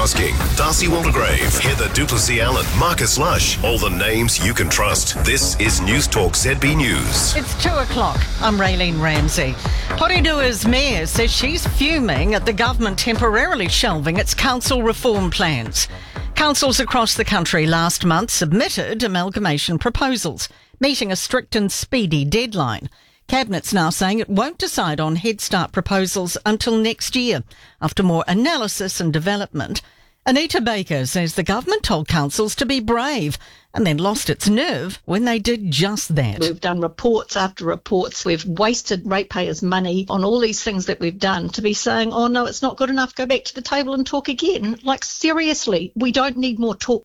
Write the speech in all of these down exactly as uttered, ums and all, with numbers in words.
asking. Darcy Waldegrave, Heather Duplessis-Allen, Marcus Lush, all the names you can trust. This is News Talk Z B News. It's two o'clock. I'm Raylene Ramsey. Poredua's mayor says she's fuming at the government temporarily shelving its council reform plans. Councils across the country last month submitted amalgamation proposals, meeting a strict and speedy deadline. Cabinet's now saying it won't decide on Head Start proposals until next year, after more analysis and development. Anita Baker says the government told councils to be brave and then lost its nerve when they did just that. We've done reports after reports. We've wasted ratepayers' money on all these things that we've done to be saying, oh no, it's not good enough, go back to the table and talk again. Like, seriously, we don't need more talk.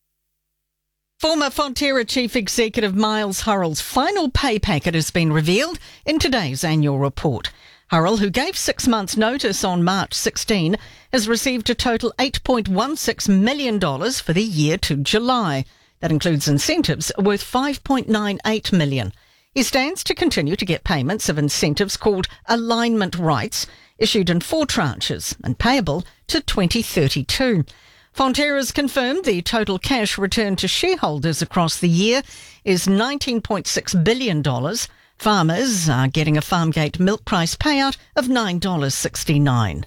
Former Fonterra Chief Executive Miles Hurrell's final pay packet has been revealed in today's annual report. Hurrell, who gave six months' notice on March sixteenth, has received a total eight point one six million dollars for the year to July. That includes incentives worth five point nine eight million dollars. He stands to continue to get payments of incentives called alignment rights, issued in four tranches and payable to twenty thirty-two. Fonterra's confirmed the total cash return to shareholders across the year is nineteen point six billion dollars. Farmers are getting a Farmgate milk price payout of nine dollars sixty-nine.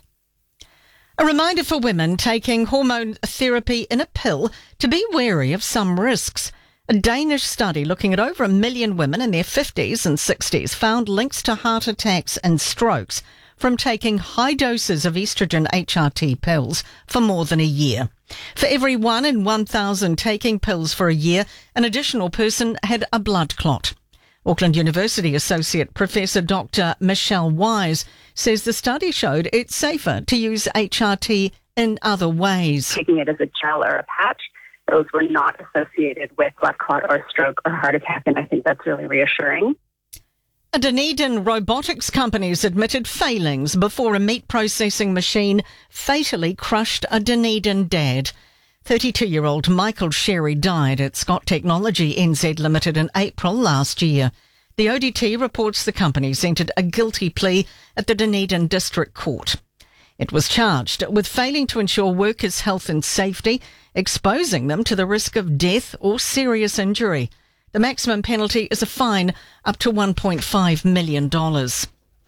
A reminder for women taking hormone therapy in a pill to be wary of some risks. A Danish study looking at over a million women in their fifties and sixties found links to heart attacks and strokes from taking high doses of estrogen H R T pills for more than a year. For every one in one thousand taking pills for a year, an additional person had a blood clot. Auckland University Associate Professor Doctor Michelle Wise says the study showed it's safer to use H R T in other ways. Taking it as a gel or a patch, those were not associated with blood clot or stroke or heart attack, and I think that's really reassuring. A Dunedin robotics company has admitted failings before a meat processing machine fatally crushed a Dunedin dad. thirty-two-year-old Michael Sherry died at Scott Technology N Z Limited in April last year. The O D T reports the company's entered a guilty plea at the Dunedin District Court. It was charged with failing to ensure workers' health and safety, exposing them to the risk of death or serious injury. The maximum penalty is a fine up to one point five million dollars.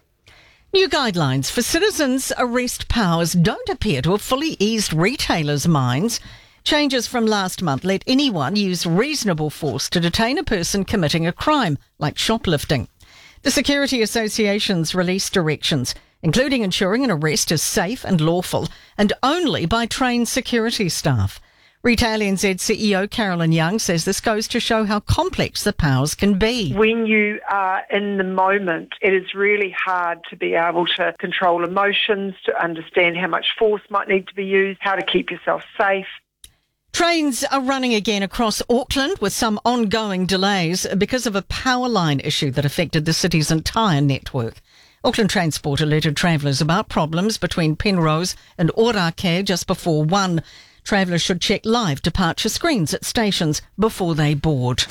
New guidelines for citizens' arrest powers don't appear to have fully eased retailers' minds. Changes from last month let anyone use reasonable force to detain a person committing a crime, like shoplifting. The Security Association's released directions, including ensuring an arrest is safe and lawful, and only by trained security staff. Retail N Z C E O Carolyn Young says this goes to show how complex the powers can be. When you are in the moment, it is really hard to be able to control emotions, to understand how much force might need to be used, how to keep yourself safe. Trains are running again across Auckland with some ongoing delays because of a power line issue that affected the city's entire network. Auckland Transport alerted travellers about problems between Penrose and Orake just before one. Travellers should check live departure screens at stations before they board.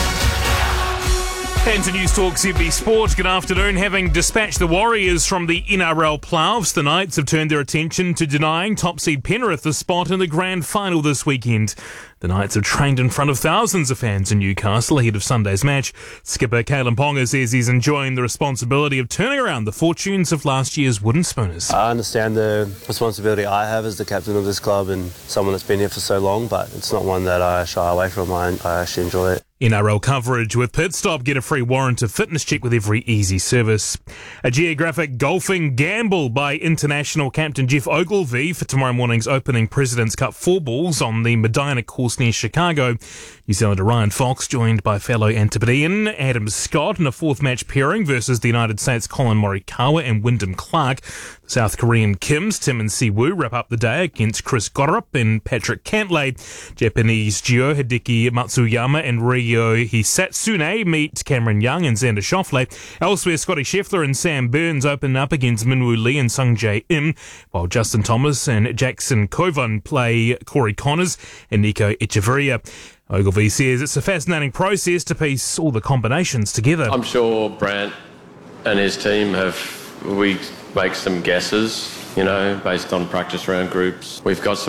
And to News Talk Z B Sport, good afternoon. Having dispatched the Warriors from the N R L playoffs, the Knights have turned their attention to denying top seed Penrith a spot in the grand final this weekend. The Knights have trained in front of thousands of fans in Newcastle ahead of Sunday's match. Skipper Kalen Ponga says he's enjoying the responsibility of turning around the fortunes of last year's Wooden Spooners. I understand the responsibility I have as the captain of this club and someone that's been here for so long, but it's not one that I shy away from. I, I actually enjoy it. N R L coverage with Pit Stop. Get a free warrant of fitness check with every easy service. A geographic golfing gamble by international captain Jeff Ogilvy for tomorrow morning's opening President's Cup four balls on the Medina course near Chicago. New Zealander Ryan Fox joined by fellow Antipodean Adam Scott in a fourth match pairing versus the United States' Colin Morikawa and Wyndham Clark. The South Korean Kims, Tim and Siwoo wrap up the day against Chris Goddard and Patrick Cantlay. Japanese duo Hideki Matsuyama and Ryo Hisatsune meet Cameron Young and Xander Schauffele. Elsewhere, Scotty Scheffler and Sam Burns open up against Minwoo Lee and Sung Jae Im, while Justin Thomas and Jackson Kovan play Corey Connors and Nico Echeverria. Ogilvy says it's a fascinating process to piece all the combinations together. I'm sure Brant and his team have, we make some guesses, you know, based on practice round groups. We've got some